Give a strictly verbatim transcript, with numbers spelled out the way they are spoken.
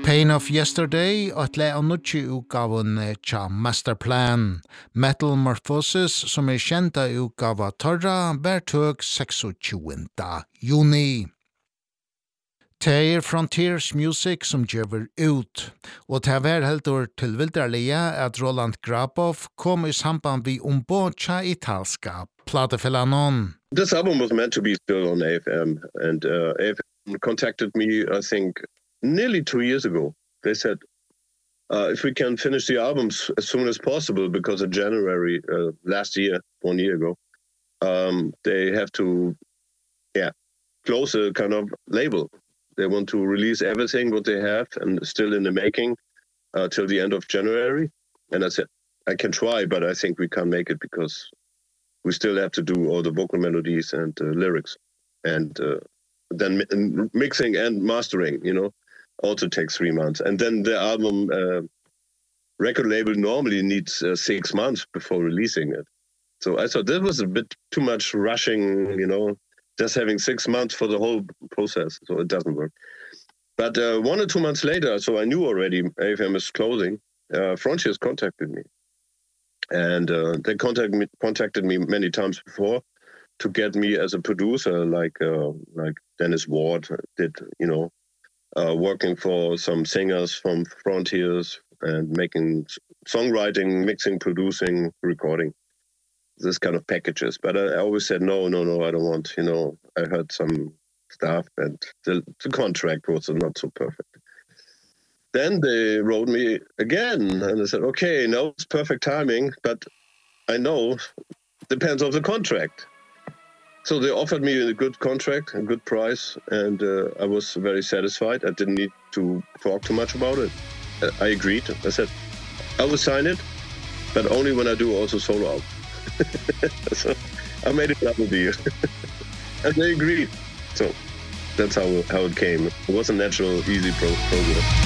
Pain of Yesterday og et le av nutje utgaven tja Masterplan. Metamorphosis, som er kjenta utgava torra, bertøk tjueseks juni. Det er Frontiers Music som gjør ut, og det er heldur til vildarlige at Roland Grabov kom i samband vi ombo tja italska platefellanon. This album was meant to be still on A F M, and uh, A F M contacted me, I think, nearly two years ago. They said, uh, if we can finish the albums as soon as possible, because in January uh, last year, one year ago, um, they have to, yeah, close a kind of label. They want to release everything what they have and still in the making uh, till the end of January. And I said, I can try, but I think we can't make it because we still have to do all the vocal melodies and uh, lyrics. And uh, then mi- mixing and mastering, you know, also takes three months. And then the album uh, record label normally needs uh, six months before releasing it. So I thought that was a bit too much rushing, you know, just having six months for the whole process. So it doesn't work. But uh, one or two months later, so I knew already A F M is closing, uh, Frontiers contacted me. And uh, they contacted me, contacted me many times before to get me as a producer, like uh, like Dennis Ward did, you know, uh, working for some singers from Frontiers and making songwriting, mixing, producing, recording, this kind of packages. But I always said, no, no, no, I don't want, you know, I heard some stuff and the, the contract was not so perfect. Then they wrote me again and I said, okay, now it's perfect timing, but I know depends on the contract. So they offered me a good contract, a good price, and uh, I was very satisfied. I didn't need to talk too much about it. I agreed. I said, I will sign it, but only when I do also solo album. So I made it double deal. And they agreed. So that's how how it came. It was a natural, easy pro- program.